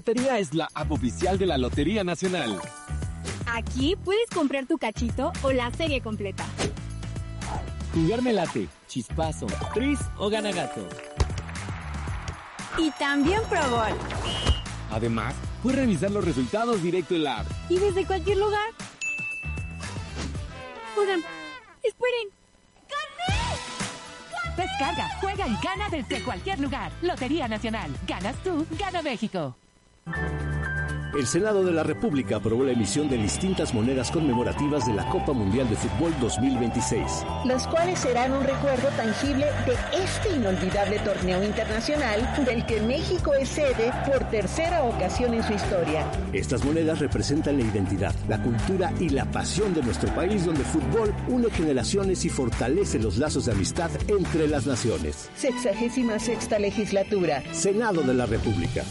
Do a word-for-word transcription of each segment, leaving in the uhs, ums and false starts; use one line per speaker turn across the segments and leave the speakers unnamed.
Lotería es la app oficial de la Lotería Nacional.
Aquí puedes comprar tu cachito o la serie completa.
Jugar me late, chispazo, tris o gana gato.
Y también Pro Bowl.
Además, puedes revisar los resultados directo en la app.
Y desde cualquier lugar. Oigan, esperen.
Descarga, juega y gana desde cualquier lugar. Lotería Nacional. Ganas tú, gana México.
El Senado de la República aprobó la emisión de distintas monedas conmemorativas de la Copa Mundial de Fútbol dos mil veintiséis.
Las cuales serán un recuerdo tangible de este inolvidable torneo internacional del que México es sede por tercera ocasión en su historia.
Estas monedas representan la identidad, la cultura y la pasión de nuestro país, donde el fútbol une generaciones y fortalece los lazos de amistad entre las naciones.
Sexagésima sexta legislatura.
Senado de la República.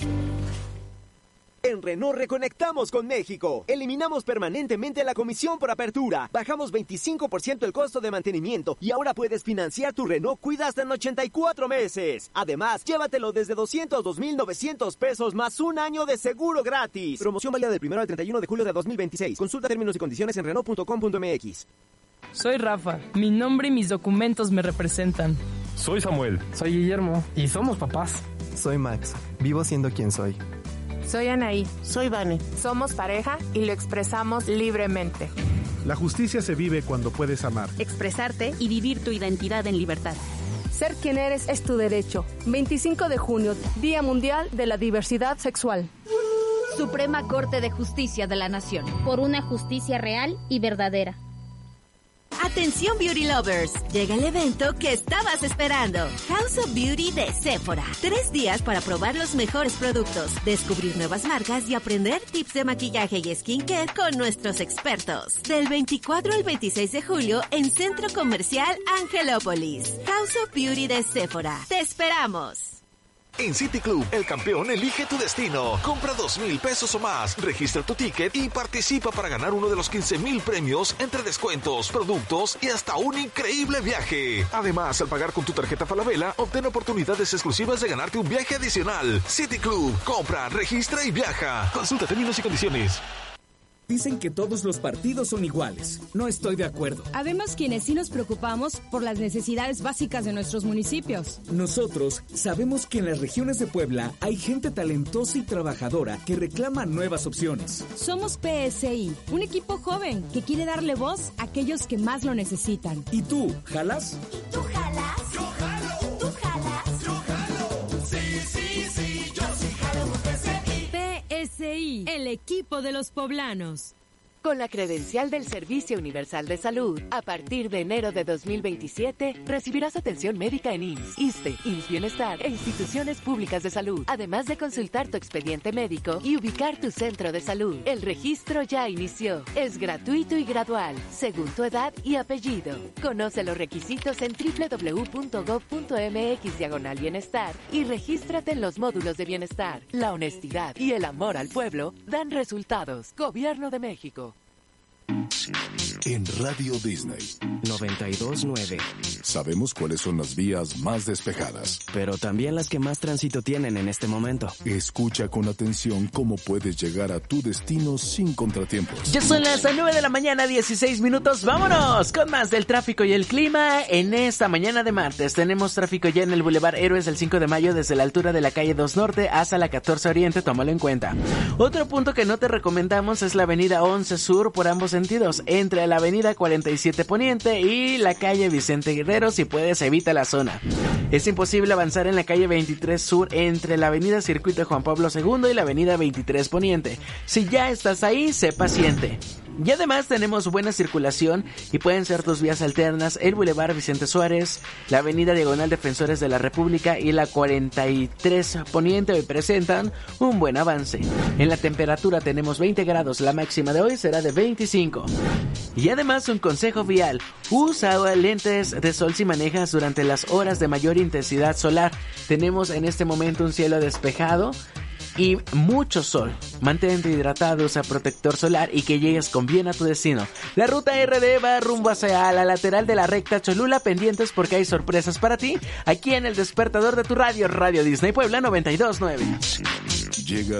En Renault reconectamos con México. Eliminamos permanentemente la comisión por apertura. Bajamos veinticinco por ciento el costo de mantenimiento y ahora puedes financiar tu Renault Cuida hasta en ochenta y cuatro meses. Además, llévatelo desde doscientos dos mil novecientos pesos más un año de seguro gratis. Promoción válida del primero al treinta y uno de julio de dos mil veintiséis. Consulta términos y condiciones en renault punto com punto m x.
Soy Rafa. Mi nombre y mis documentos me representan.
Soy Samuel.
Soy Guillermo.
Y somos papás.
Soy Max. Vivo siendo quien soy.
Soy Anaí.
Soy Vane.
Somos pareja y lo expresamos libremente.
La justicia se vive cuando puedes amar,
expresarte y vivir tu identidad en libertad.
Ser quien eres es tu derecho. veinticinco de junio, Día Mundial de la Diversidad Sexual.
Suprema Corte de Justicia de la Nación.
Por una justicia real y verdadera.
Atención Beauty Lovers, llega el evento que estabas esperando. House of Beauty de Sephora. Tres días para probar los mejores productos, descubrir nuevas marcas y aprender tips de maquillaje y skincare con nuestros expertos. Del veinticuatro al veintiséis de julio en Centro Comercial Angelópolis. House of Beauty de Sephora. Te esperamos.
En City Club, el campeón elige tu destino. Compra dos mil pesos o más, registra tu ticket y participa para ganar uno de los quince mil premios entre descuentos, productos y hasta un increíble viaje. Además, al pagar con tu tarjeta Falabella, obtén oportunidades exclusivas de ganarte un viaje adicional. City Club, compra, registra y viaja. Consulta términos y condiciones.
Dicen que todos los partidos son iguales. No estoy de acuerdo.
Habemos quienes sí nos preocupamos por las necesidades básicas de nuestros municipios.
Nosotros sabemos que en las regiones de Puebla hay gente talentosa y trabajadora que reclama nuevas opciones.
Somos P S I, un equipo joven que quiere darle voz a aquellos que más lo necesitan.
¿Y tú, jalas?
¿Y tú jalas? Yo jalo. ¿Tú jalas? Yo jalo. Sí, sí, sí, yo sí jalo P S I.
P S I, el equipo de los poblanos.
Con la credencial del Servicio Universal de Salud, a partir de enero de dos mil veintisiete, recibirás atención médica en I M S S, ISSSTE, I M S S Bienestar e instituciones públicas de salud, además de consultar tu expediente médico y ubicar tu centro de salud. El registro ya inició. Es gratuito y gradual, según tu edad y apellido. Conoce los requisitos en doble u doble u doble u punto gob punto m x diagonal bienestar y regístrate en los módulos de bienestar. La honestidad y el amor al pueblo dan resultados. Gobierno de México.
En Radio Disney
noventa y dos nueve.
Sabemos cuáles son las vías más despejadas,
pero también las que más tránsito tienen en este momento.
Escucha con atención cómo puedes llegar a tu destino sin contratiempos.
Ya son las nueve de la mañana, dieciséis minutos. ¡Vámonos! Con más del tráfico y el clima. En esta mañana de martes tenemos tráfico ya en el Boulevard Héroes del cinco de mayo desde la altura de la calle dos Norte hasta la catorce Oriente. Tómalo en cuenta. Otro punto que no te recomendamos es la avenida once Sur por ambos sentidos, entre la avenida cuarenta y siete Poniente y la calle Vicente Guerrero. Si puedes, evita la zona. Es imposible avanzar en la calle veintitrés Sur entre la avenida Circuito Juan Pablo segundo y la avenida veintitrés Poniente. Si ya estás ahí, sé paciente. Y además tenemos buena circulación y pueden ser tus vías alternas el Boulevard Vicente Suárez, la avenida Diagonal Defensores de la República y la cuarenta y tres Poniente. Hoy presentan un buen avance. En la temperatura tenemos veinte grados, la máxima de hoy será de veinticinco. Y además un consejo vial: usa lentes de sol si manejas durante las horas de mayor intensidad solar. Tenemos en este momento un cielo despejado y mucho sol. Mantente hidratado, usa protector solar y que llegues con bien a tu destino. La ruta R D va rumbo hacia la lateral de la recta Cholula. Pendientes porque hay sorpresas para ti aquí en el despertador de tu radio, Radio Disney Puebla noventa y dos nueve.
Llega